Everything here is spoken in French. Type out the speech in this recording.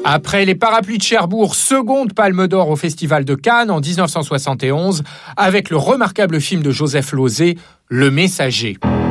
Après les Parapluies de Cherbourg, seconde Palme d'Or au Festival de Cannes en 1971, avec le remarquable film de Joseph Losey, Le Messager.